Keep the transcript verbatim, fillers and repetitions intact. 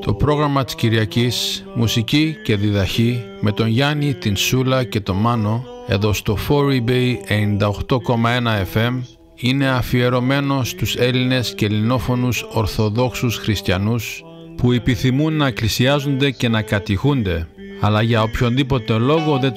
Το πρόγραμμα της Κυριακής, μουσική και διδαχή με τον Γιάννη, την Σούλα και τον Μάνο εδώ στο φορ ι Bay ενενήντα οκτώ κόμμα ένα εφ εμ είναι αφιερωμένο στους Έλληνες και ελληνόφωνους Ορθοδόξους Χριστιανούς που επιθυμούν να εκκλησιάζονται και να κατηχούνται, αλλά για οποιονδήποτε λόγο δεν τους